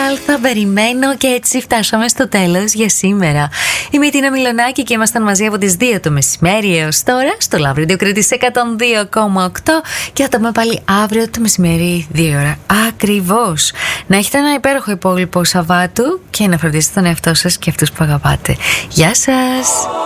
θα περιμένω και έτσι φτάσαμε στο τέλος για σήμερα. Είμαι η Τίνα Μιλονάκη και ήμασταν μαζί από τις 2 το μεσημέρι έως τώρα στο Love Radio Κρήτης 102,8 και θα τα πούμε πάλι αύριο το μεσημέρι 2 ώρα ακριβώς. Να έχετε ένα υπέροχο υπόλοιπο Σαββάτου και να φροντίσετε τον εαυτό σας και αυτούς που αγαπάτε. Γεια σας!